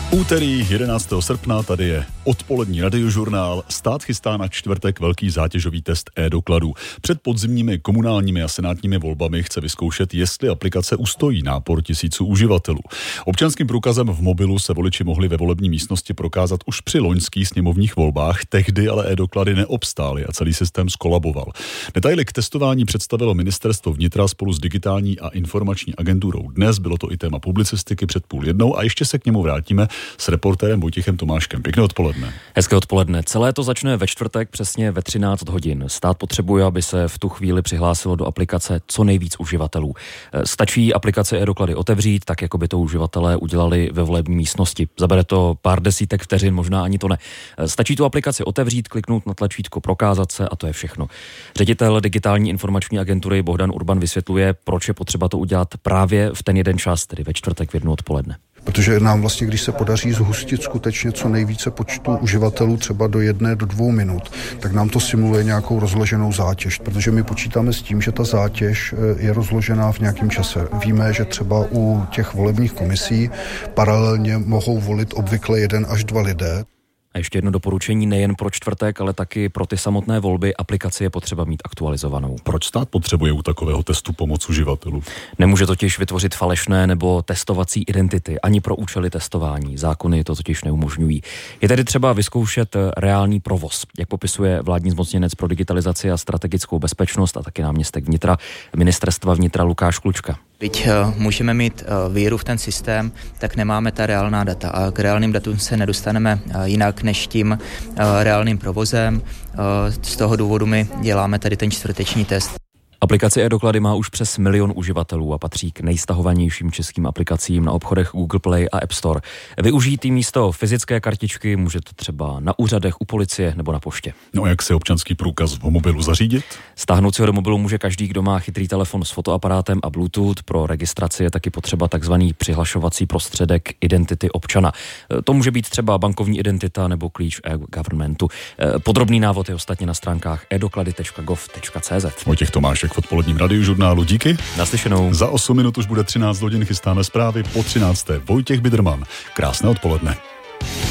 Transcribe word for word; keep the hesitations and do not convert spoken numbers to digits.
Úterý jedenáctého srpna, tady je odpolední radiožurnál. Stát chystá na čtvrtek velký zátěžový test e-dokladů. Před podzimními komunálními a senátními volbami chce vyzkoušet, jestli aplikace ustojí nápor tisíců uživatelů. Občanským průkazem v mobilu se voliči mohli ve volební místnosti prokázat už při loňských sněmovních volbách, tehdy ale e-doklady neobstály a celý systém skolaboval. Detaily k testování představilo ministerstvo vnitra spolu s digitální a informační agenturou. Dnes bylo to i téma publicistiky před půl jednou a ještě se k němu vrátíme s reportérem Vojtěchem Tomáškem. Pěkné odpoledne. Hezké odpoledne. Celé to začne ve čtvrtek přesně ve třináct hodin. Stát potřebuje, aby se v tu chvíli přihlásilo do aplikace co nejvíc uživatelů. Stačí aplikace e-doklady otevřít, tak jako by to uživatelé udělali ve volební místnosti. Zabere to pár desítek vteřin, možná ani to ne. Stačí tu aplikaci otevřít, kliknout na tlačítko prokázat se a to je všechno. Ředitel digitální informační agentury Bohdan Urban vysvětluje, proč je potřeba to udělat právě v ten jeden čas, tedy ve čtvrtek v jednu odpoledne. Protože nám vlastně, když se podaří zhustit skutečně co nejvíce počtu uživatelů, třeba do jedné, do dvou minut, tak nám to simuluje nějakou rozloženou zátěž, protože my počítáme s tím, že ta zátěž je rozložená v nějakém čase. Víme, že třeba u těch volebních komisí paralelně mohou volit obvykle jeden až dva lidé. A ještě jedno doporučení nejen pro čtvrtek, ale taky pro ty samotné volby. Aplikaci je potřeba mít aktualizovanou. Proč stát potřebuje u takového testu pomoc uživatelů? Nemůže totiž vytvořit falešné nebo testovací identity ani pro účely testování. Zákony to totiž neumožňují. Je tedy třeba vyzkoušet reálný provoz, jak popisuje vládní zmocněnec pro digitalizaci a strategickou bezpečnost a taky náměstek vnitra ministerstva vnitra Lukáš Klučka. Byť uh, můžeme mít uh, víru v ten systém, tak nemáme ta reálná data a k reálným datům se nedostaneme uh, jinak než tím uh, reálným provozem. Uh, z toho důvodu my děláme tady ten čtvrteční test. Aplikace e-doklady má už přes milion uživatelů a patří k nejstahovanějším českým aplikacím na obchodech Google Play a App Store. Využít jí místo fyzické kartičky můžete třeba na úřadech, u policie nebo na poště. No a jak se občanský průkaz v mobilu zařídit? Stáhnout si ho do mobilu může každý, kdo má chytrý telefon s fotoaparátem a Bluetooth. Pro registraci je taky potřeba takzvaný přihlašovací prostředek identity občana. To může být třeba bankovní identita nebo klíč e-governmentu. Podrobný návod je ostatně na stránkách e doklady tečka gov tečka cé zet. Vojtěch Tomášek v odpoledním radiožurnálu. Díky. Naslyšenou. Za osm minut už bude třináct hodin, chystáme zprávy po třinácté. Vojtěch Biderman. Krásné odpoledne.